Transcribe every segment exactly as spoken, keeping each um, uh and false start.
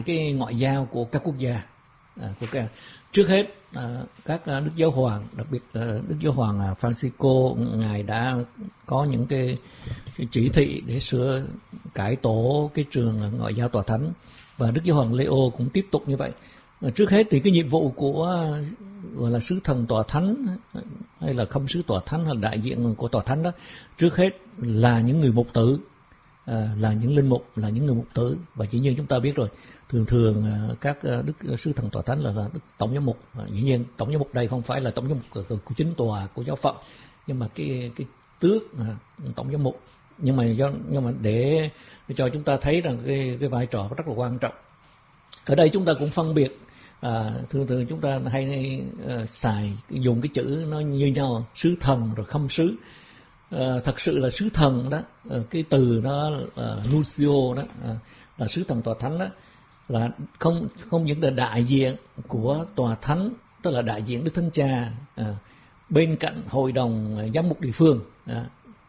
cái ngoại giao của các quốc gia. À, của các, trước hết à, các à, đức giáo hoàng, đặc biệt là đức giáo hoàng à, Francisco, ngài đã có những cái, cái chỉ thị để sửa cải tổ cái trường ngoại giao tòa thánh, và đức giáo hoàng Leo cũng tiếp tục như vậy. À, trước hết thì cái nhiệm vụ của gọi là sứ thần tòa thánh hay là khâm sứ tòa thánh hay là đại diện của tòa thánh đó, trước hết là những người mục tử, à, là những linh mục, là những người mục tử. Và chỉ như chúng ta biết rồi, thường thường các đức sứ thần tòa thánh là, là đức tổng giám mục. À, dĩ nhiên tổng giám mục đây không phải là tổng giám mục của, của, của chính tòa của giáo phận, nhưng mà cái cái tước à, tổng giám mục. Nhưng mà do nhưng mà để, để cho chúng ta thấy rằng cái cái vai trò rất là quan trọng. Ở đây chúng ta cũng phân biệt, à, thường thường chúng ta hay uh, xài dùng cái chữ nó như nhau, sứ thần rồi khâm sứ. À, thật sự là sứ thần đó, à, cái từ nó uh, nuncio đó, à, là sứ thần tòa thánh đó, là không không những là đại diện của tòa thánh, tức là đại diện Đức Thánh Cha à, bên cạnh hội đồng giám mục địa phương, à,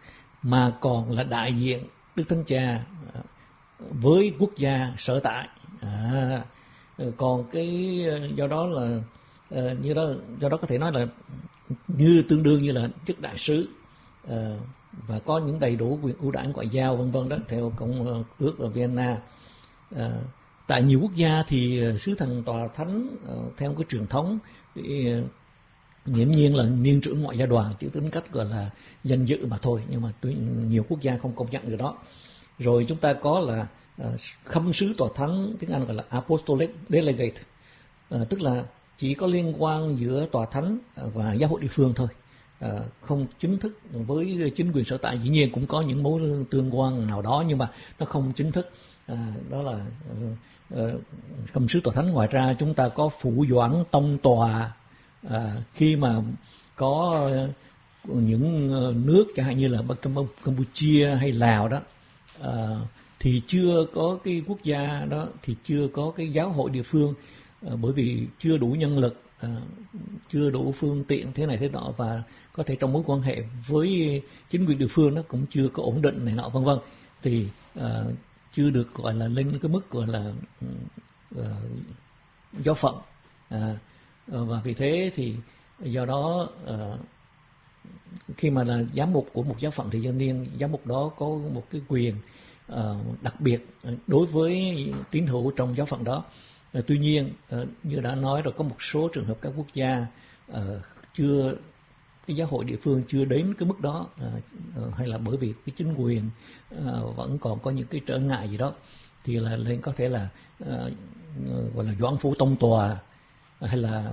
mà còn là đại diện Đức Thánh Cha à, với quốc gia sở tại. À, còn cái do đó là à, như đó do đó có thể nói là như tương đương như là chức đại sứ, à, và có những đầy đủ quyền ưu đãi ngoại giao vân vân đó theo công ước ở Vienna. À, tại nhiều quốc gia thì sứ thần tòa thánh uh, theo cái truyền thống thì uh, nghiễm nhiên là niên trưởng ngoại giao đoàn, chỉ tính cách gọi là danh dự mà thôi, nhưng mà tuy, nhiều quốc gia không công nhận điều đó. Rồi chúng ta có là uh, khâm sứ tòa thánh, tiếng Anh gọi là apostolic delegate, uh, tức là chỉ có liên quan giữa tòa thánh và giáo hội địa phương thôi, uh, không chính thức với chính quyền sở tại. Dĩ nhiên cũng có những mối tương quan nào đó, nhưng mà nó không chính thức. À, đó là uh, khâm sứ tòa thánh. Ngoài ra chúng ta có phủ doãn tông tòa, à, khi mà có uh, những uh, nước chẳng hạn như là Campuchia hay Lào đó, uh, thì chưa có cái quốc gia đó thì chưa có cái giáo hội địa phương, uh, bởi vì chưa đủ nhân lực, uh, chưa đủ phương tiện thế này thế nọ, và có thể trong mối quan hệ với chính quyền địa phương nó cũng chưa có ổn định này nọ vân vân, thì uh, chưa được gọi là lên cái mức gọi là uh, giáo phận, à, và vì thế thì do đó uh, khi mà là giám mục của một giáo phận thì đương nhiên giám mục đó có một cái quyền uh, đặc biệt đối với tín hữu trong giáo phận đó. Uh, tuy nhiên uh, như đã nói rồi, có một số trường hợp các quốc gia uh, chưa cái giáo hội địa phương chưa đến cái mức đó, à, hay là bởi vì cái chính quyền à, vẫn còn có những cái trở ngại gì đó, thì là lên có thể là à, gọi là doãn phủ tông tòa, hay là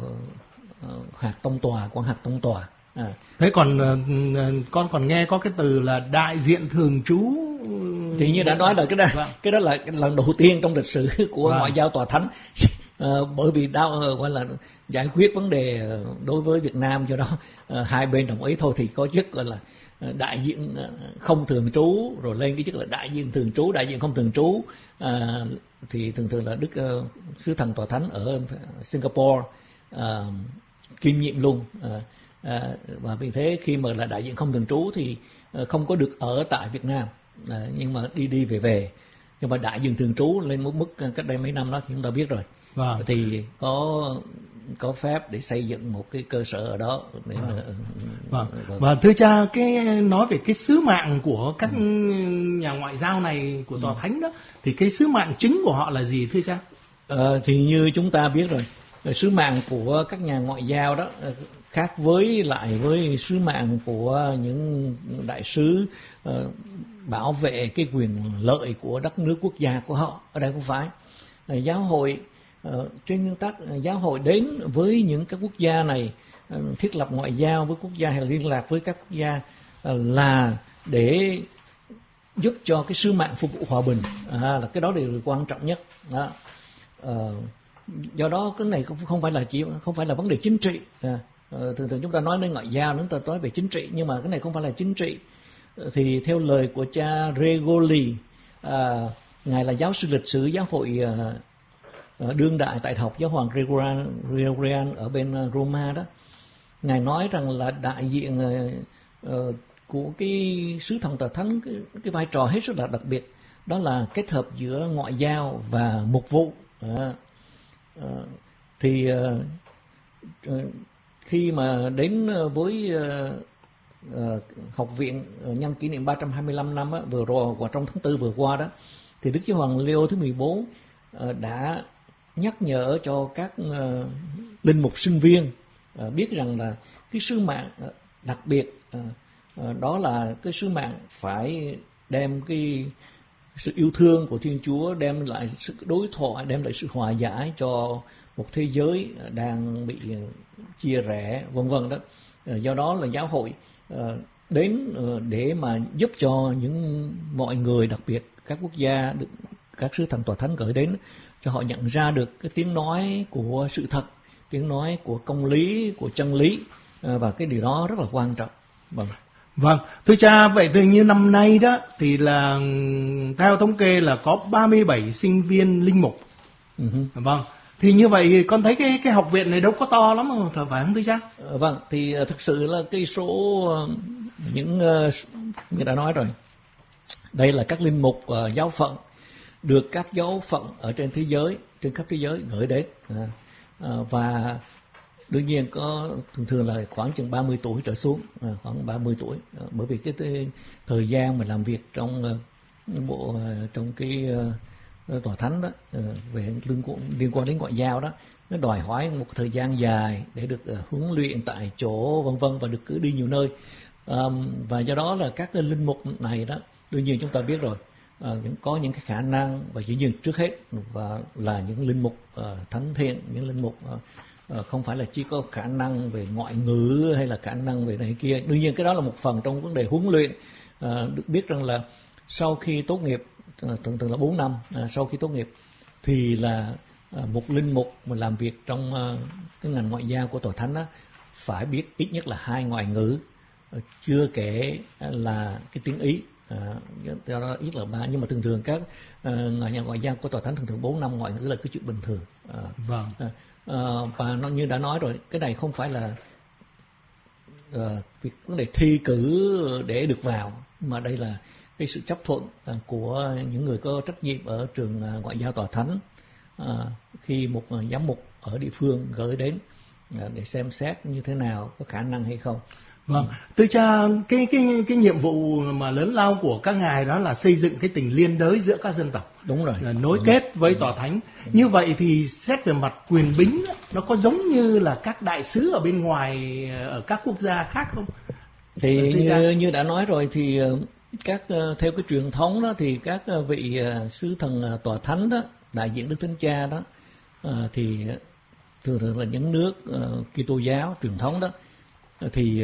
à, hạt tông tòa, quan hạt tông tòa. À. Thế còn con còn nghe có cái từ là đại diện thường trú, thì như đã nói là cái đó, vâng. cái đó là cái lần đầu tiên trong lịch sử của vâng. ngoại giao tòa thánh. À, bởi vì đau gọi là giải quyết vấn đề đối với Việt Nam, do đó à, hai bên đồng ý thôi thì có chức gọi là đại diện không thường trú, rồi lên cái chức là đại diện thường trú, đại diện không thường trú, à, thì thường thường là đức uh, sứ thần tòa thánh ở Singapore uh, kiêm nhiệm luôn, uh, uh, và vì thế khi mà là đại diện không thường trú thì uh, không có được ở tại Việt Nam, uh, nhưng mà đi đi về về. Nhưng mà đại diện thường trú lên một mức cách đây mấy năm đó thì chúng ta biết rồi. Vâng. Thì có có phép để xây dựng một cái cơ sở ở đó để vâng. mà, vâng. Vâng. Và thưa cha, cái nói về cái sứ mạng của các ừ. nhà ngoại giao này của tòa ừ. thánh đó, thì cái sứ mạng chính của họ là gì thưa cha? Ờ, thì như chúng ta biết rồi, sứ mạng của các nhà ngoại giao đó khác với lại với sứ mạng của những đại sứ uh, bảo vệ cái quyền lợi của đất nước quốc gia của họ. Ở đây không phải uh, giáo hội uh, trên nguyên tắc uh, giáo hội đến với những các quốc gia này, uh, thiết lập ngoại giao với quốc gia hay là liên lạc với các quốc gia uh, là để giúp cho cái sứ mạng phục vụ hòa bình, à, là cái đó điều quan trọng nhất đó. Uh, do đó cái này không phải là chỉ không phải là vấn đề chính trị. À, thường thường chúng ta nói đến ngoại giao chúng ta nói về chính trị, nhưng mà cái này không phải là chính trị. Thì theo lời của cha Regoli, à, ngài là giáo sư lịch sử giáo hội à, đương đại tại Đại học Giáo hoàng Gregorian, Gregorian ở bên Roma đó, ngài nói rằng là đại diện uh, của cái sứ thần tòa thánh, cái, cái vai trò hết sức là đặc biệt, đó là kết hợp giữa ngoại giao và mục vụ. À, à, thì à, khi mà đến với à, à, học viện nhân kỷ niệm ba trăm hai mươi lăm năm á, vừa rồi và trong tháng tư vừa qua đó, thì Đức Giáo Hoàng Leo thứ mười bốn à, đã nhắc nhở cho các à, linh mục sinh viên à, biết rằng là cái sứ mạng à, đặc biệt à, à, đó là cái sứ mạng phải đem cái sự yêu thương của Thiên Chúa, đem lại sự đối thoại, đem lại sự hòa giải cho một thế giới đang bị chia rẽ vân vân đó. Do đó là giáo hội đến để mà giúp cho những mọi người, đặc biệt các quốc gia được các sứ thần tòa thánh gửi đến, cho họ nhận ra được cái tiếng nói của sự thật, tiếng nói của công lý, của chân lý, và cái điều đó rất là quan trọng. Vâng. Vâng, thưa cha, vậy thì như năm nay đó thì là theo thống kê là có ba mươi bảy sinh viên linh mục. Uh-huh. Vâng, thì như vậy con thấy cái cái học viện này đâu có to lắm mà phải không thưa cha? Vâng, thì thực sự là cái số những người đã nói rồi, đây là các linh mục uh, giáo phận được các giáo phận ở trên thế giới, trên khắp thế giới gửi đến, uh, uh, và đương nhiên có thường thường là khoảng chừng ba mươi tuổi trở xuống, à, khoảng ba mươi tuổi, à, bởi vì cái, cái thời gian mà làm việc trong uh, bộ uh, trong cái uh, tòa thánh đó, uh, về liên quan, liên quan đến ngoại giao đó, nó đòi hỏi một thời gian dài để được uh, huấn luyện tại chỗ vân vân và được cử đi nhiều nơi, um, và do đó là các linh mục này đó, đương nhiên chúng ta biết rồi, uh, những có những cái khả năng, và dĩ nhiên trước hết và là những linh mục uh, thánh thiện, những linh mục uh, không phải là chỉ có khả năng về ngoại ngữ hay là khả năng về này kia. Đương nhiên cái đó là một phần trong vấn đề huấn luyện. À, được biết rằng là sau khi tốt nghiệp, thường thường là bốn năm à, sau khi tốt nghiệp thì là à, một linh mục mà làm việc trong à, cái ngành ngoại giao của tòa thánh á, phải biết ít nhất là hai ngoại ngữ, à, chưa kể là cái tiếng Ý. À, đó ít là ba, nhưng mà thường thường các à, nhà ngoại giao của tòa thánh thường thường bốn năm ngoại ngữ là cái chuyện bình thường. À, vâng. À, Uh, và nó như đã nói rồi, cái này không phải là uh, việc vấn đề thi cử để được vào, mà đây là cái sự chấp thuận uh, của những người có trách nhiệm ở trường uh, ngoại giao tòa thánh, uh, khi một uh, giám mục ở địa phương gửi đến uh, để xem xét như thế nào, có khả năng hay không. Vâng, thưa cha, cái cái cái nhiệm vụ mà lớn lao của các ngài đó là xây dựng cái tình liên đới giữa các dân tộc. Đúng rồi. Là nối Đúng kết rồi. với tòa thánh. Đúng. Như vậy thì xét về mặt quyền bính, nó có giống như là các đại sứ ở bên ngoài ở các quốc gia khác không? Thì như, như đã nói rồi thì các theo cái truyền thống đó thì các vị sứ thần tòa thánh đó, đại diện Đức Thánh Cha đó, thì thường thường là những nước Kitô giáo truyền thống đó, thì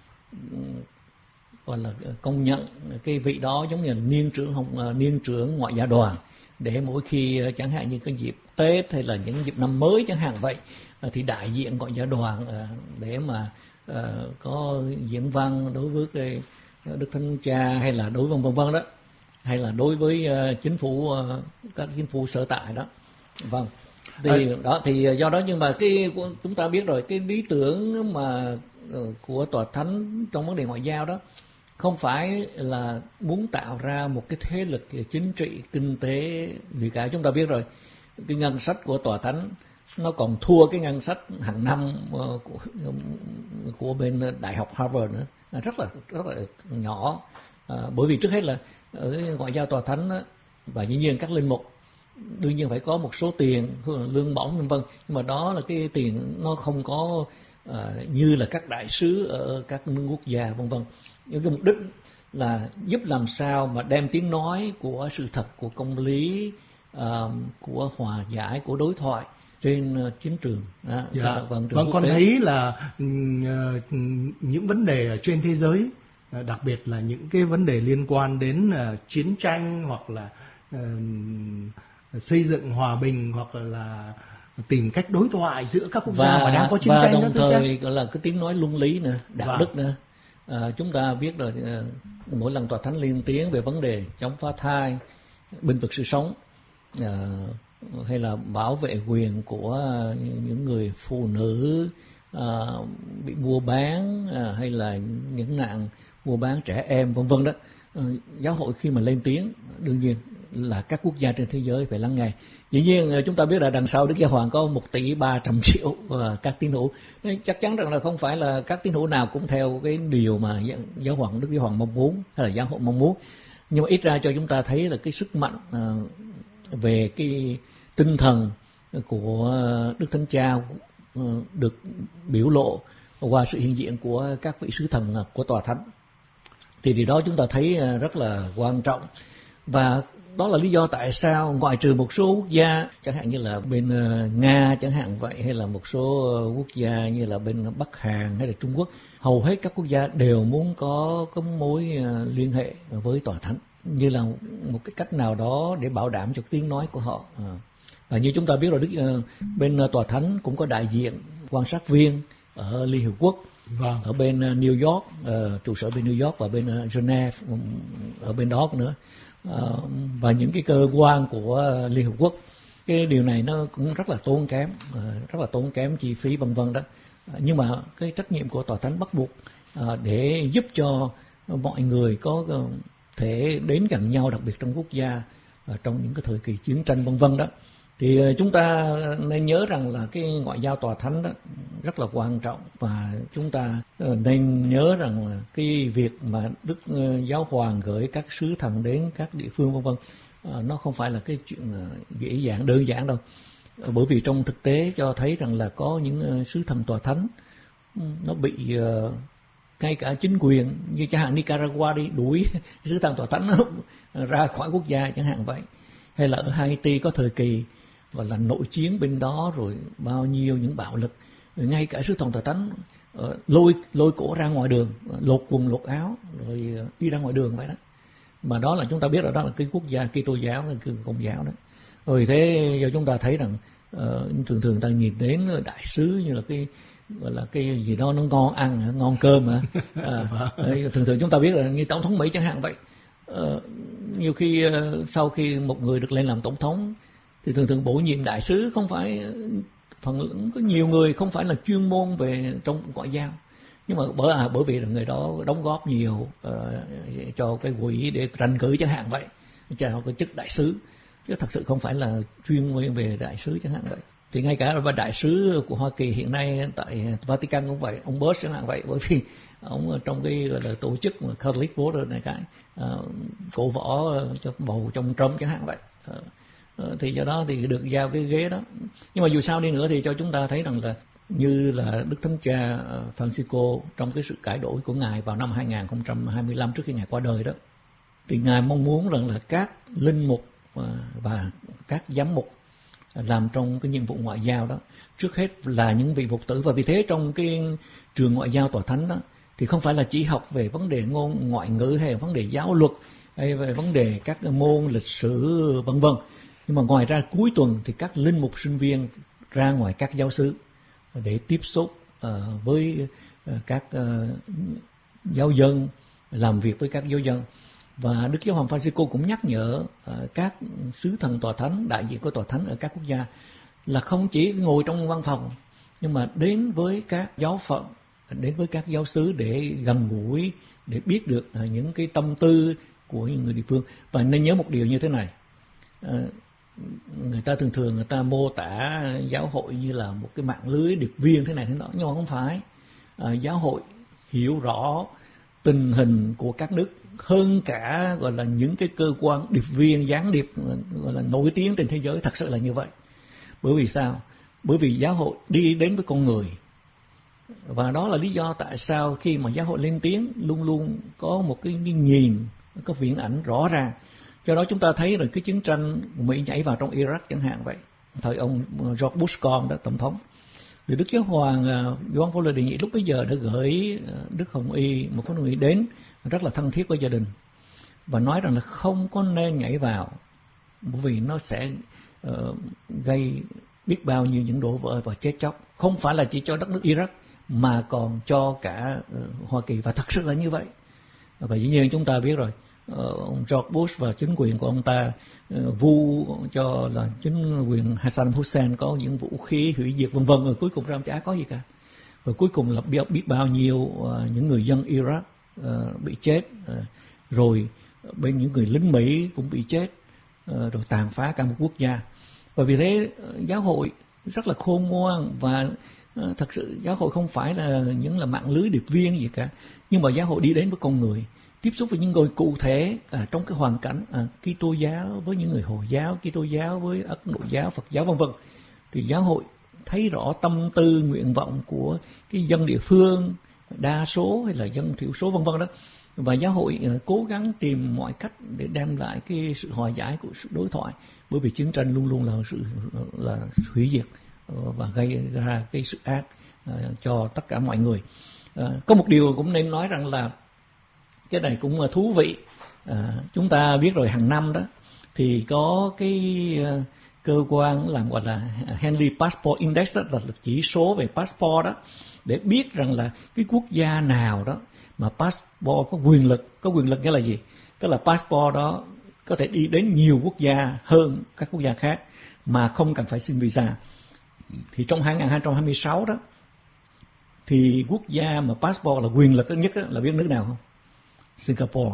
gọi là công nhận cái vị đó giống như là niên trưởng hồng niên trưởng ngoại giao đoàn, để mỗi khi chẳng hạn như cái dịp Tết hay là những dịp năm mới chẳng hạn vậy, thì đại diện ngoại giao đoàn để mà có diễn văn đối với cái Đức Thánh Cha hay là đối với vân vân đó, hay là đối với chính phủ, các chính phủ sở tại đó. Vâng. Thì đó thì do đó, nhưng mà cái chúng ta biết rồi, cái lý tưởng mà của tòa thánh trong vấn đề ngoại giao đó không phải là muốn tạo ra một cái thế lực chính trị, kinh tế gì cả. Chúng ta biết rồi, cái ngân sách của tòa thánh nó còn thua cái ngân sách hàng năm của, của bên đại học Harvard nữa, rất là rất là nhỏ. À, bởi vì trước hết là ở ngoại giao tòa thánh đó, và dĩ nhiên các linh mục đương nhiên phải có một số tiền, lương bổng vân vân, nhưng mà đó là cái tiền nó không có uh, như là các đại sứ ở các nước quốc gia vân vân. Nhưng cái mục đích là giúp làm sao mà đem tiếng nói của sự thật, của công lý, uh, của hòa giải, của đối thoại trên uh, chiến trường. Đó, dạ. Vâng, vâng con tế. Thấy là uh, những vấn đề ở trên thế giới, uh, đặc biệt là những cái vấn đề liên quan đến uh, chiến tranh hoặc là uh, xây dựng hòa bình, hoặc là tìm cách đối thoại giữa các quốc gia mà đang có chiến và tranh, đồng đó, thời gọi là cái tiếng nói luân lý nữa, đạo và. đức nữa. À, chúng ta biết rồi, à, mỗi lần tòa thánh lên tiếng về vấn đề chống phá thai, bênh vực sự sống, à, hay là bảo vệ quyền của những người phụ nữ à, bị mua bán, à, hay là những nạn mua bán trẻ em vân vân đó, à, giáo hội khi mà lên tiếng, đương nhiên là các quốc gia trên thế giới phải lắng nghe. Dĩ nhiên chúng ta biết là đằng sau Đức Giáo Hoàng có một tỷ ba trăm triệu các tín hữu. Chắc chắn rằng là không phải là các tín hữu nào cũng theo cái điều mà Giáo Hoàng Đức Giáo Hoàng mong muốn hay là giáo hội mong muốn. Nhưng mà ít ra cho chúng ta thấy là cái sức mạnh về cái tinh thần của Đức Thánh Cha được biểu lộ qua sự hiện diện của các vị sứ thần của Tòa Thánh. Thì điều đó chúng ta thấy rất là quan trọng. Và đó là lý do tại sao ngoại trừ một số quốc gia, chẳng hạn như là bên Nga chẳng hạn vậy, hay là một số quốc gia như là bên Bắc Hàn hay là Trung Quốc, hầu hết các quốc gia đều muốn có có mối liên hệ với Tòa Thánh như là một cái cách nào đó để bảo đảm cho tiếng nói của họ. Và như chúng ta biết rồi, Đức, bên Tòa Thánh cũng có đại diện quan sát viên ở Liên Hiệp Quốc, vâng. ở bên New York, uh, trụ sở bên New York và bên Geneva ở bên đó nữa, uh, và những cái cơ quan của Liên Hợp Quốc. Cái điều này nó cũng rất là tốn kém, uh, rất là tốn kém chi phí vân vân đó. Uh, nhưng mà cái trách nhiệm của Tòa Thánh bắt buộc uh, để giúp cho mọi người có uh, thể đến gần nhau, đặc biệt trong quốc gia uh, trong những cái thời kỳ chiến tranh vân vân đó. Thì chúng ta nên nhớ rằng là cái ngoại giao Tòa Thánh đó rất là quan trọng, và chúng ta nên nhớ rằng là cái việc mà Đức Giáo Hoàng gửi các sứ thần đến các địa phương vân vân, nó không phải là cái chuyện dễ dàng đơn giản đâu. Bởi vì trong thực tế cho thấy rằng là có những sứ thần Tòa Thánh nó bị ngay cả chính quyền như chẳng hạn Nicaragua đi đuổi sứ thần Tòa Thánh ra khỏi quốc gia chẳng hạn vậy, hay là ở Haiti có thời kỳ và là nội chiến bên đó, rồi bao nhiêu những bạo lực, rồi ngay cả sứ thần Tòa Thánh uh, lôi lôi cổ ra ngoài đường, lột quần lột áo rồi uh, đi ra ngoài đường vậy đó. Mà đó là chúng ta biết là đó là cái quốc gia Kitô giáo, cái Công giáo đó. Rồi thế giờ chúng ta thấy rằng uh, thường thường ta nhìn đến đại sứ như là cái gọi là cái gì đó nó ngon ăn, ngon cơm hả? Uh, thường thường chúng ta biết là như tổng thống Mỹ chẳng hạn vậy. Uh, nhiều khi uh, sau khi một người được lên làm tổng thống thì thường thường bổ nhiệm đại sứ không phải, phần có nhiều người không phải là chuyên môn về trong ngoại giao, nhưng mà bởi à, bởi vì là người đó đóng góp nhiều uh, cho cái quỹ để tranh cử chẳng hạn vậy, cho cái chức đại sứ, chứ thật sự không phải là chuyên môn về đại sứ chẳng hạn vậy. Thì ngay cả là đại sứ của Hoa Kỳ hiện nay tại Vatican cũng vậy, ông Bush chẳng hạn vậy, bởi vì ông trong cái gọi là tổ chức Catholic Board này cái uh, cổ võ cho bầu trong Trump chẳng hạn vậy. Uh, thì do đó thì được giao cái ghế đó. Nhưng mà dù sao đi nữa thì cho chúng ta thấy rằng là như là Đức Thánh Cha Francisco trong cái sự cải đổi của Ngài vào năm hai không hai lăm trước khi Ngài qua đời đó, thì Ngài mong muốn rằng là các linh mục và các giám mục làm trong cái nhiệm vụ ngoại giao đó trước hết là những vị mục tử. Và vì thế trong cái trường ngoại giao Tòa Thánh đó thì không phải là chỉ học về vấn đề ngôn ngoại ngữ hay vấn đề giáo luật hay về vấn đề các môn lịch sử vân vân. Nhưng mà ngoài ra cuối tuần thì các linh mục sinh viên ra ngoài các giáo xứ để tiếp xúc uh, với uh, các uh, giáo dân, làm việc với các giáo dân. Và Đức Giáo Hoàng Francisco cũng nhắc nhở uh, các sứ thần Tòa Thánh, đại diện của Tòa Thánh ở các quốc gia là không chỉ ngồi trong văn phòng, nhưng mà đến với các giáo phận, đến với các giáo xứ để gần gũi, để biết được uh, những cái tâm tư của những người địa phương. Và nên nhớ một điều như thế này, uh, người ta thường thường người ta mô tả giáo hội như là một cái mạng lưới điệp viên thế này thế nọ, nhưng mà không phải. À, giáo hội hiểu rõ tình hình của các nước hơn cả gọi là những cái cơ quan điệp viên gián điệp gọi là nổi tiếng trên thế giới, thật sự là như vậy. Bởi vì sao? Bởi vì giáo hội đi đến với con người, và đó là lý do tại sao khi mà giáo hội lên tiếng luôn luôn có một cái nhìn, có viễn ảnh rõ ràng. Do đó chúng ta thấy rồi cái chiến tranh Mỹ nhảy vào trong Iraq chẳng hạn vậy, thời ông George Bush con đó tổng thống, thì Đức Giáo Hoàng Gioan Phaolô đệ nhị lúc bấy giờ đã gửi Đức Hồng Y một cái người đến rất là thân thiết với gia đình và nói rằng là không có nên nhảy vào, bởi vì nó sẽ uh, gây biết bao nhiêu những đổ vỡ và chết chóc, không phải là chỉ cho đất nước Iraq mà còn cho cả uh, Hoa Kỳ. Và thật sự là như vậy. Và dĩ nhiên chúng ta biết rồi, ông George Bush và chính quyền của ông ta uh, vu cho là chính quyền Hassan Hussein có những vũ khí hủy diệt vân vân, rồi cuối cùng ra chả có gì cả. Rồi cuối cùng là biết, biết bao nhiêu uh, những người dân Iraq uh, bị chết, uh, rồi bên những người lính Mỹ cũng bị chết, rồi tàn phá cả một quốc gia. Và vì thế giáo hội rất là khôn ngoan, và thật sự giáo hội không phải là những là mạng lưới điệp viên gì cả, nhưng mà giáo hội đi đến với con người, tiếp xúc với những người cụ thể à, trong cái hoàn cảnh à, Kitô giáo với những người Hồi giáo, Kitô giáo với Ấn Độ giáo, Phật giáo vân vân, thì giáo hội thấy rõ tâm tư nguyện vọng của cái dân địa phương, đa số hay là dân thiểu số vân vân đó, và giáo hội uh, cố gắng tìm mọi cách để đem lại cái sự hòa giải của sự đối thoại, bởi vì chiến tranh luôn luôn là sự là hủy diệt uh, và gây ra cái sự ác uh, cho tất cả mọi người. Uh, có một điều cũng nên nói rằng là cái này cũng uh, thú vị. Uh, chúng ta biết rồi, hàng năm đó thì có cái uh, cơ quan làm gọi là Henry Passport Index, đó là chỉ số về passport đó, để biết rằng là cái quốc gia nào đó mà passport có quyền lực. Có quyền lực nghĩa là gì? Tức là passport đó có thể đi đến nhiều quốc gia hơn các quốc gia khác mà không cần phải xin visa. Thì trong hai nghìn không trăm hai mươi sáu đó, thì quốc gia mà passport là quyền lực nhất đó, là biết nước nào không? Singapore.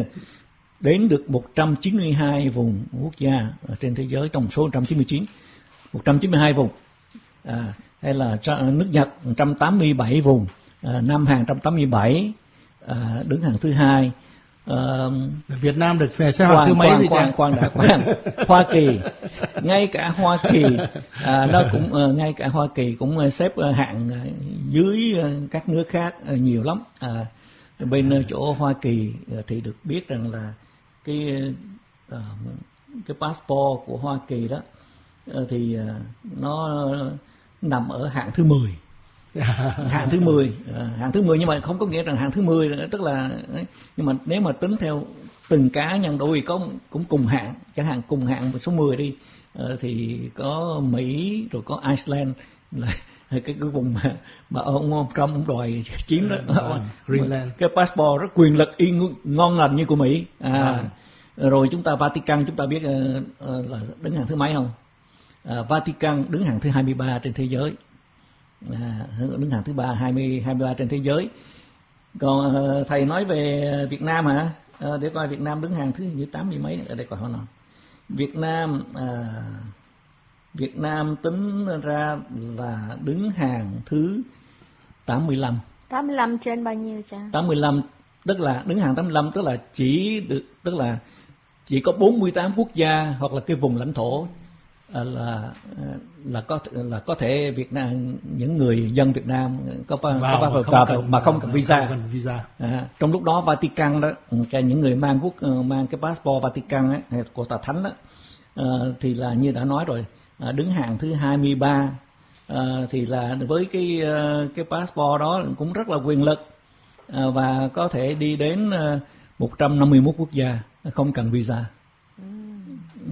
Đến được một trăm chín mươi hai vùng quốc gia ở trên thế giới, trong số một trăm chín mươi chín, một trăm chín mươi hai vùng. À, hay là nước Nhật một trăm tám mươi bảy vùng, à, Nam Hàn một trăm tám mươi bảy, à, đứng hàng thứ hai. À, Việt Nam được xếp hạng thứ mấy? Khoan, khoan, khoan đã khoan. Hoa Kỳ, ngay cả Hoa Kỳ, à, nó cũng uh, ngay cả Hoa Kỳ cũng xếp hạng dưới các nước khác nhiều lắm. À, bên chỗ Hoa Kỳ thì được biết rằng là cái uh, cái passport của Hoa Kỳ đó uh, thì uh, nó nằm ở hạng thứ mười. Hạng thứ mười, uh, hạng thứ mười, nhưng mà không có nghĩa rằng hạng thứ mười, tức là nhưng mà nếu mà tính theo từng cá nhân, đôi có cũng cùng hạng, chẳng hạn cùng hạng số mười đi, uh, thì có Mỹ, rồi có Iceland, là cái, cái vùng mà, mà ông Trump ông đòi chiếm đó, uh, Greenland. Cái passport rất quyền lực y ngon lành như của Mỹ. À, uh. Rồi chúng ta Vatican, chúng ta biết uh, uh, là đứng hàng thứ mấy không? Uh, Vatican đứng hàng thứ hai mươi ba trên thế giới. À, đứng hàng thứ ba, hai mươi, hai mươi ba trên thế giới. Còn uh, thầy nói về Việt Nam hả? Uh, để coi Việt Nam đứng hàng thứ như tám mươi mấy ở đây, coi hỏi nào. Việt Nam uh, Việt Nam tính ra là đứng hàng thứ tám mươi lăm. tám mươi lăm trên bao nhiêu cha? tám mươi lăm, tức là đứng hàng tám mươi lăm, tức là chỉ được tức là chỉ có bốn mươi tám quốc gia hoặc là cái vùng lãnh thổ là là có là có thể Việt Nam, những người dân Việt Nam có vào, có vào, vào, vào mà không cần visa. Không cần visa. À, trong lúc đó Vatican đó, cho những người mang quốc mang cái passport Vatican ấy, của Tòa Thánh đó, à, thì là như đã nói rồi, à, đứng hàng thứ hai mươi ba, à, thì là với cái cái passport đó cũng rất là quyền lực, à, và có thể đi đến một trăm năm mươi mốt quốc gia không cần visa. Ừ.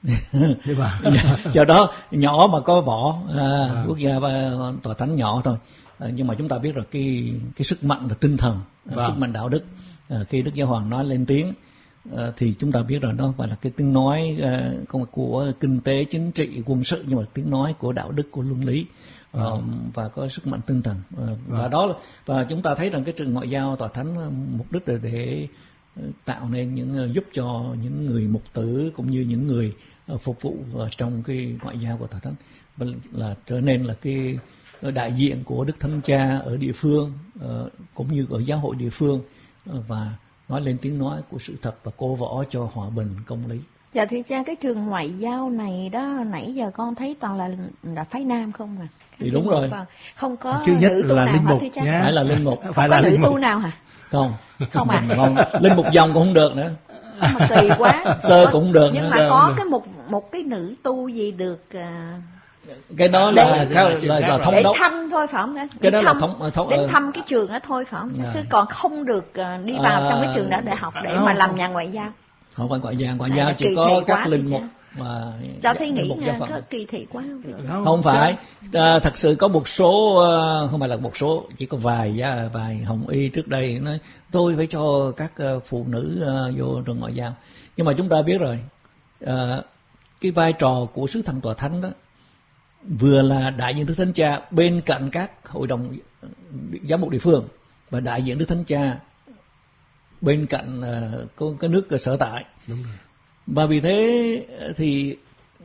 Do đó nhỏ mà có vỏ, à, à. quốc gia và Tòa Thánh nhỏ thôi, à, nhưng mà chúng ta biết rồi cái cái sức mạnh là tinh thần, à, sức mạnh đạo đức. À, khi Đức Giáo Hoàng nói lên tiếng, à, thì chúng ta biết rồi đó phải là cái tiếng nói à, không phải của kinh tế, chính trị, quân sự, nhưng mà tiếng nói của đạo đức, của luân lý, à, à. và có sức mạnh tinh thần. À, và à. đó và chúng ta thấy rằng cái trường ngoại giao Tòa Thánh mục đích là để tạo nên những giúp cho những người mục tử cũng như những người phục vụ trong cái ngoại giao của Tòa Thánh, là trở nên là cái đại diện của Đức Thánh Cha ở địa phương, cũng như ở giáo hội địa phương, và nói lên tiếng nói của sự thật và cổ võ cho hòa bình, công lý. Dạ thưa cha, cái trường ngoại giao này đó nãy giờ con thấy toàn là là phái nam không à? Thì đúng rồi. Không có chứ nhất nữ tu là nào linh mục hả? nhé. Phải là linh mục. Phải là linh mục. Tu nào hả? Không. Không à? Không. Linh mục dòng cũng không được nữa. Sao mà kỳ quá. Sơ cũng không được. Nhưng nữa. mà có cái một một cái nữ tu gì được. Uh... Cái đó là để, theo, là, là thống để đốc. thăm thôi phải không? Để cái đó thăm, là thống, thống đến thăm cái trường đó thôi phải không? Chứ còn không được đi vào à, trong cái trường đó để học, để không. mà làm nhà ngoại giao. Không phải ngoại giao, ngoại giao à, chỉ có các linh mục mà cho thấy nghĩ có kỳ thị quá không? Không phải, à, thật sự có một số, không phải là một số, chỉ có vài vài hồng y trước đây nói tôi phải cho các phụ nữ vô trường ngoại giao. Nhưng mà chúng ta biết rồi, à, cái vai trò của sứ thần Tòa Thánh đó vừa là đại diện Đức Thánh Cha bên cạnh các hội đồng giám mục địa phương, và đại diện Đức Thánh Cha bên cạnh uh, cái nước sở tại. Đúng rồi. Và vì thế thì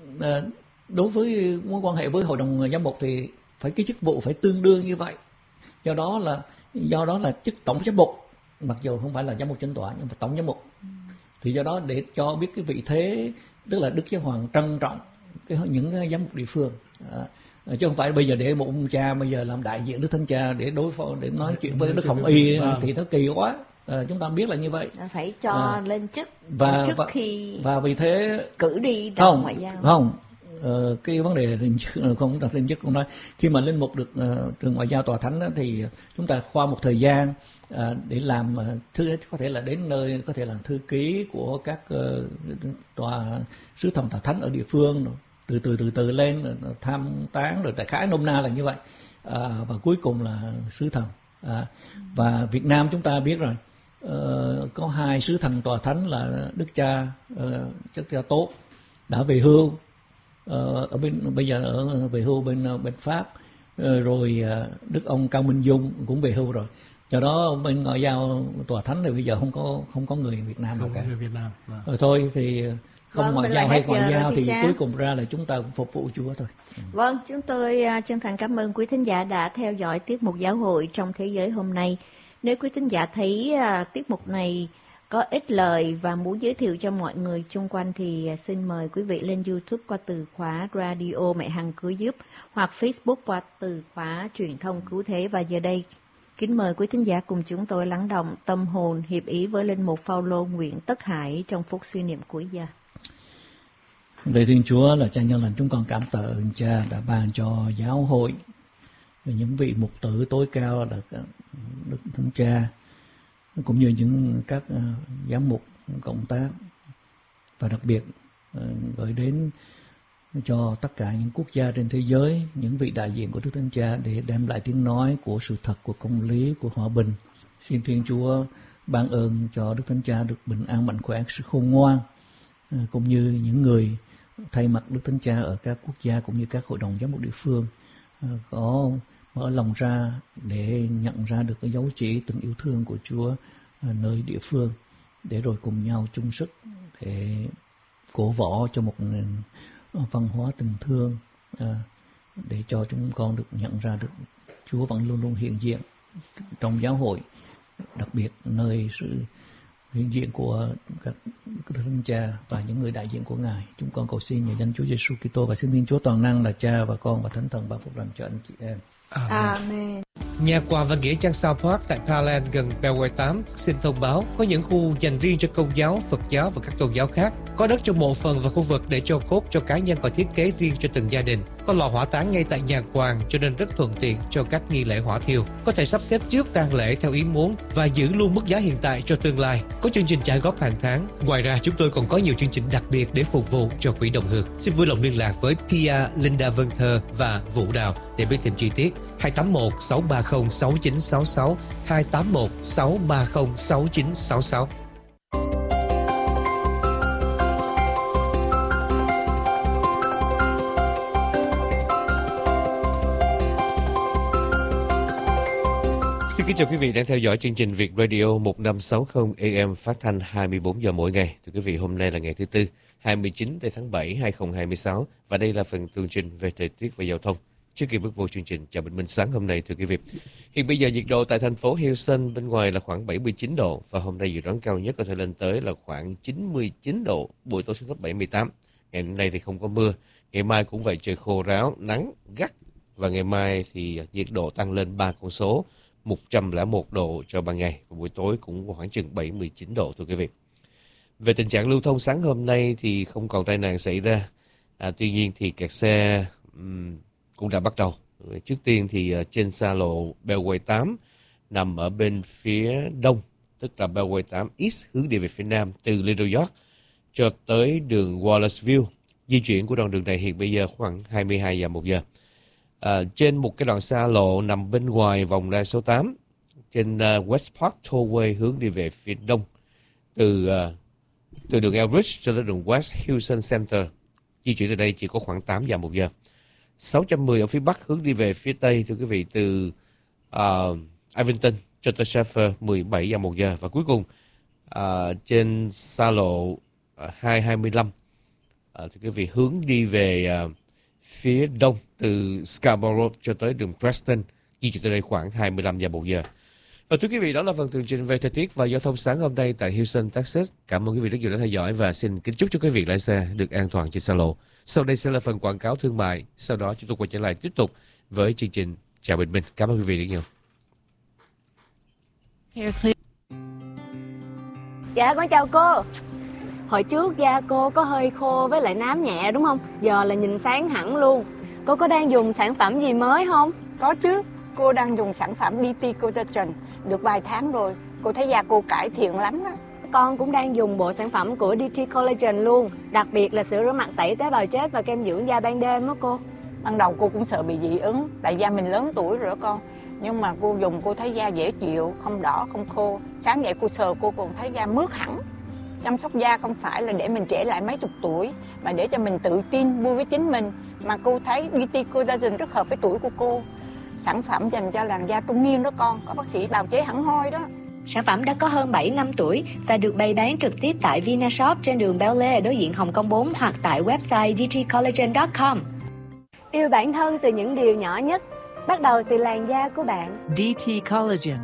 đối với mối quan hệ với hội đồng giám mục thì phải cái chức vụ phải tương đương như vậy. Do đó là do đó là chức tổng giám mục, mặc dù không phải là giám mục chính tòa nhưng mà tổng giám mục. Thì do đó để cho biết cái vị thế, tức là Đức Giáo Hoàng trân trọng cái những cái giám mục địa phương. À, chứ không phải bây giờ để một ông cha bây giờ làm đại diện Đức Thánh Cha để đối phó, để nói để, chuyện với Đức Hồng Y à. Thì nó kỳ quá. À, chúng ta biết là như vậy, phải cho à, lên chức và, trước và, khi và vì thế cử đi trong ngoại giao. Không, uh, cái vấn đề lên chức không đặt lên chức không nói. Khi mà linh mục được uh, trường ngoại giao tòa thánh đó, thì chúng ta qua một thời gian uh, để làm uh, thư, có thể là đến nơi có thể là thư ký của các uh, tòa sứ thần tòa thánh ở địa phương, rồi từ từ từ từ lên rồi tham tán, rồi đại khái nôm na là như vậy. Uh, và cuối cùng là sứ thần. Uh, và Việt Nam chúng ta biết rồi. Uh, có hai sứ thần tòa thánh là Đức Cha uh, Đức Cha Tốt đã về hưu, uh, ở bên bây giờ ở về hưu bên bên Pháp, uh, rồi uh, Đức ông Cao Minh Dung cũng về hưu rồi. Do đó bên ngoại giao tòa thánh thì bây giờ không có không có người Việt Nam nào cả. Việt Nam. Vâng. Rồi thôi thì không vâng, ngoại giao hay ngoại giao thì cha. Cuối cùng ra là chúng ta cũng phục vụ Chúa thôi. Vâng, chúng tôi chân thành cảm ơn quý thính giả đã theo dõi tiết mục Giáo hội trong Thế giới hôm nay. Nếu quý thính giả thấy uh, tiết mục này có ích lợi và muốn giới thiệu cho mọi người chung quanh thì uh, xin mời quý vị lên YouTube qua từ khóa Radio Mẹ Hằng Cứu Giúp, hoặc Facebook qua từ khóa Truyền thông Cứu Thế. Và giờ đây, kính mời quý thính giả cùng chúng tôi lắng động tâm hồn hiệp ý với linh mục Phao-lô Nguyễn Tất Hải trong phút suy niệm cuối giờ. Lạy Thiên Chúa, là Cha nhân lành, chúng con cảm tạ ơn Cha đã ban cho giáo hội những vị mục tử tối cao là Đức Thánh Cha, cũng như những các uh, giám mục cộng tác, và đặc biệt uh, gửi đến cho tất cả những quốc gia trên thế giới những vị đại diện của Đức Thánh Cha để đem lại tiếng nói của sự thật, của công lý, của hòa bình. Xin Thiên Chúa ban ơn cho Đức Thánh Cha được bình an, mạnh khỏe, sự khôn ngoan, uh, cũng như những người thay mặt Đức Thánh Cha ở các quốc gia cũng như các hội đồng giám mục địa phương uh, có mở lòng ra để nhận ra được cái dấu chỉ tình yêu thương của Chúa nơi địa phương, để rồi cùng nhau chung sức để cổ võ cho một nền văn hóa tình thương, để cho chúng con được nhận ra được Chúa vẫn luôn luôn hiện diện trong giáo hội, đặc biệt nơi sự hiện diện của các Đức Thánh Cha và những người đại diện của Ngài. Chúng con cầu xin nhờ danh Chúa Giêsu Kitô, và xin Thiên Chúa toàn năng là Cha và Con và Thánh Thần ban phúc lành cho anh chị em. Amen. Nhà quà và nghĩa trang South Park tại Parkland gần Beltway tám xin thông báo có những khu dành riêng cho Công giáo, Phật giáo và các tôn giáo khác. Có đất cho mộ phần và khu vực để cho cốt cho cá nhân và thiết kế riêng cho từng gia đình. Có lò hỏa táng ngay tại nhà quàng cho nên rất thuận tiện cho các nghi lễ hỏa thiêu. Có thể sắp xếp trước tang lễ theo ý muốn và giữ luôn mức giá hiện tại cho tương lai. Có chương trình trả góp hàng tháng. Ngoài ra chúng tôi còn có nhiều chương trình đặc biệt để phục vụ cho quỹ đồng hương. Xin vui lòng liên lạc với Pia, Linda Vân Thơ và Vũ Đào để biết thêm chi tiết. hai tám một sáu ba không sáu chín sáu sáu hai tám một sáu ba không sáu chín sáu sáu. Xin kính chào quý vị đang theo dõi chương trình Việt Radio một năm sáu không A M phát thanh hai mươi bốn giờ mỗi ngày. Thưa quý vị, hôm nay là ngày thứ Tư, hai mươi chín tháng bảy hai không hai sáu, và đây là phần tường trình về thời tiết và giao thông. Trước khi bước vào chương trình chào bình minh sáng hôm nay, thưa quý vị, hiện bây giờ nhiệt độ tại thành phố Houston bên ngoài là khoảng bảy mươi chín độ, và hôm nay dự đoán cao nhất có thể lên tới là khoảng chín mươi chín độ, buổi tối xuống thấp bảy mươi tám. Ngày hôm nay thì không có mưa, ngày mai cũng vậy, trời khô ráo, nắng gắt, và ngày mai thì nhiệt độ tăng lên ba con số, một trăm lẻ một độ cho ban ngày, và buổi tối cũng khoảng chừng bảy mươi chín độ, thưa quý vị. Về tình trạng lưu thông sáng hôm nay thì không còn tai nạn xảy ra, à, tuy nhiên thì kẹt xe um, cũng đã bắt đầu. Trước tiên thì trên xa lộ Beltway tám nằm ở bên phía đông, tức là Beltway tám East hướng đi về phía nam từ Little York cho tới đường Wallace View. Di chuyển của đoạn đường này hiện bây giờ khoảng hai mươi hai giờ một giờ. À, trên một cái đoạn xa lộ nằm bên ngoài vòng đai số tám trên uh, West Park Tollway hướng đi về phía đông từ uh, từ đường Elbridge cho tới đường West Houston Center. Di chuyển từ đây chỉ có khoảng tám giờ một giờ. sáu trăm mười ở phía bắc hướng đi về phía tây, thưa quý vị, từ uh, Irvington cho tới Sheffer mười bảy giờ một giờ. Và cuối cùng uh, trên xa lộ hai hai lăm. À, thì quý vị hướng đi về uh, phía đông từ Scarborough cho tới đường Preston, di chuyển tới đây khoảng hai mươi lăm giờ một giờ. Và thưa quý vị, đó là phần tường trình về thời tiết và giao thông sáng hôm nay tại Houston, Texas. Cảm ơn quý vị rất nhiều đã theo dõi và xin kính chúc cho quý vị lái xe được an toàn trên xa lộ. Sau đây sẽ là phần quảng cáo thương mại. Sau đó chúng tôi quay trở lại tiếp tục với chương trình Chào Bình Minh. Cảm ơn quý vị rất nhiều. Dạ, con chào cô. Hồi trước da cô có hơi khô với lại nám nhẹ đúng không? Giờ là nhìn sáng hẳn luôn. Cô có đang dùng sản phẩm gì mới không? Có chứ, cô đang dùng sản phẩm đê tê Collagen được vài tháng rồi. Cô thấy da cô cải thiện lắm á. Con cũng đang dùng bộ sản phẩm của đê tê Collagen luôn. Đặc biệt là sữa rửa mặt tẩy tế bào chết và kem dưỡng da ban đêm đó cô. Ban đầu cô cũng sợ bị dị ứng, tại da mình lớn tuổi rồi đó con. Nhưng mà cô dùng cô thấy da dễ chịu, không đỏ, không khô. Sáng dậy cô sờ cô còn thấy da mướt hẳn. Chăm sóc da không phải là để mình trẻ lại mấy chục tuổi, mà để cho mình tự tin, vui với chính mình. Mà cô thấy đê tê Collagen rất hợp với tuổi của cô. Sản phẩm dành cho làn da trung niên đó con, có bác sĩ bào chế hẳn hoi đó. Sản phẩm đã có hơn bảy năm tuổi và được bày bán trực tiếp tại Vinashop trên đường Bel Air đối diện Hồng Kông bốn hoặc tại website d t collagen chấm com. Yêu bản thân từ những điều nhỏ nhất, bắt đầu từ làn da của bạn. đê tê Collagen.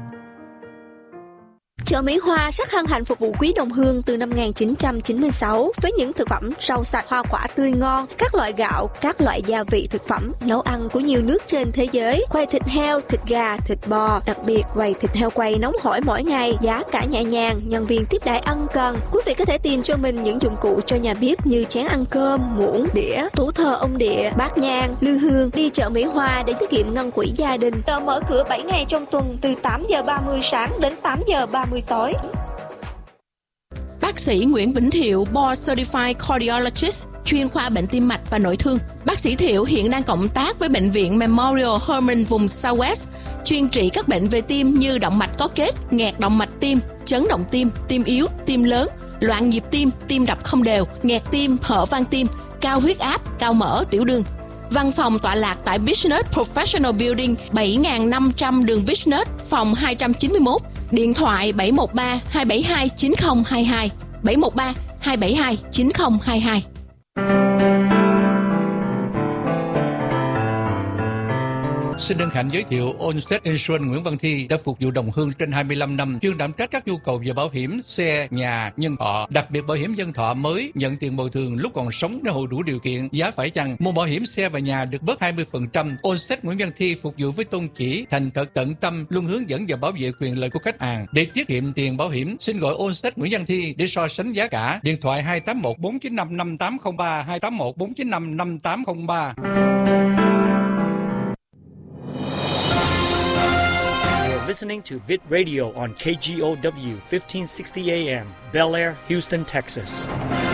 Chợ Mỹ Hoa rất hân hạnh phục vụ quý đồng hương từ năm một nghìn chín trăm chín mươi sáu với những thực phẩm rau sạch, hoa quả tươi ngon, các loại gạo, các loại gia vị thực phẩm, nấu ăn của nhiều nước trên thế giới, quầy thịt heo, thịt gà, thịt bò, đặc biệt quầy thịt heo quay nóng hổi mỗi ngày, giá cả nhẹ nhàng, nhân viên tiếp đãi ân cần. Quý vị có thể tìm cho mình những dụng cụ cho nhà bếp như chén ăn cơm, muỗng, đĩa, tủ thờ ông địa, bát nhang, lư hương. Đi chợ Mỹ Hoa để tiết kiệm ngân quỹ gia đình. Chợ mở cửa bảy ngày trong tuần từ tám giờ ba mươi sáng đến tám giờ ba mươi tối. Bác sĩ Nguyễn Vĩnh Thiệu, Board Certified Cardiologist, chuyên khoa bệnh tim mạch và nội thương. Bác sĩ Thiệu hiện đang cộng tác với Bệnh viện Memorial Hermann vùng Southwest, chuyên trị các bệnh về tim như động mạch có kết, nghẹt động mạch tim, chấn động tim, tim yếu, tim lớn, loạn nhịp tim, tim đập không đều, nghẹt tim, hở van tim, cao huyết áp, cao mỡ, tiểu đường. Văn phòng tọa lạc tại Business Professional Building bảy nghìn năm trăm đường Business, phòng hai trăm chín mươi mốt. Điện thoại bảy một ba hai bảy hai chín không hai hai, bảy một ba hai bảy hai chín không hai hai. Xin hân hạnh giới thiệu Allstate Insurance Nguyễn Văn Thi đã phục vụ đồng hương trên hai mươi lăm năm, chuyên đảm trách các nhu cầu về bảo hiểm xe, nhà, nhân thọ, đặc biệt bảo hiểm nhân thọ mới nhận tiền bồi thường lúc còn sống nếu hộ đủ điều kiện, giá phải chăng. Mua bảo hiểm xe và nhà được bớt hai mươi phần trăm. Allstate Nguyễn Văn Thi phục vụ với tôn chỉ thành thật tận tâm, luôn hướng dẫn và bảo vệ quyền lợi của khách hàng. Để tiết kiệm tiền bảo hiểm, xin gọi Allstate Nguyễn Văn Thi để so sánh giá cả. Điện thoại hai tám một bốn chín năm năm tám không ba, hai tám một bốn chín năm năm tám không ba. Listening to Vid Radio on K G O W fifteen sixty A M, Bel Air, Houston, Texas.